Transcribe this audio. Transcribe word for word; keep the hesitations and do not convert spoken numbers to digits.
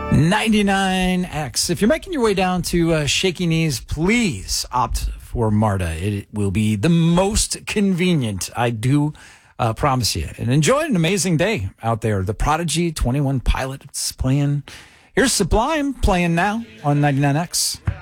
ninety-nine X. If you're making your way down to uh, Shaky Knees, please opt for MARTA. It will be the most convenient, I do uh, promise you. And enjoy an amazing day out there. The Prodigy twenty-one Pilots playing. Here's Sublime playing now on ninety-nine X.